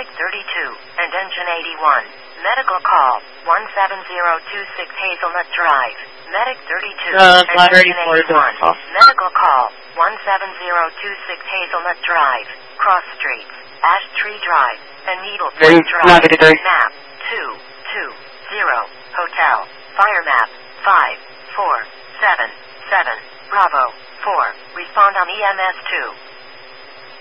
Medic 32, and Engine 81. Medical call, 17026 Hazelnut Drive. Medic 32, and Engine 81. Medical call, 17026 Hazelnut Drive. Cross Streets, Ash Tree Drive, and Needle Point Drive. Map, 220, Hotel. Fire map, 5477. Bravo, 4. Respond on EMS 2.